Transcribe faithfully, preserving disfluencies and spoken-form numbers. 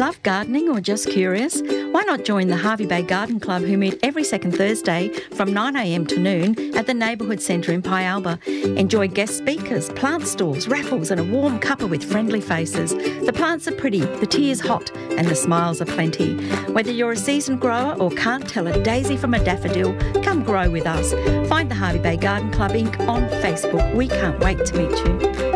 Love gardening or just curious? Why not join the Hervey Bay Garden Club, who meet every second Thursday from nine a m to noon at the Neighbourhood Centre in Pialba. Enjoy guest speakers, plant stalls, raffles and a warm cuppa with friendly faces. The plants are pretty, the tea is hot and the smiles are plenty. Whether you're a seasoned grower or can't tell a daisy from a daffodil, come grow with us. Find the Hervey Bay Garden Club Incorporated on Facebook. We can't wait to meet you.